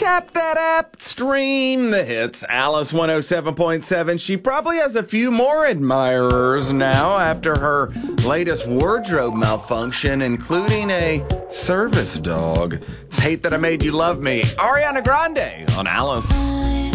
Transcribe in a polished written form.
Tap that app, stream the hits. Alice 107.7. She probably has a few more admirers now after her latest wardrobe malfunction, including a service dog. It's Hate That I Made You Love Me. Ariana Grande on Alice.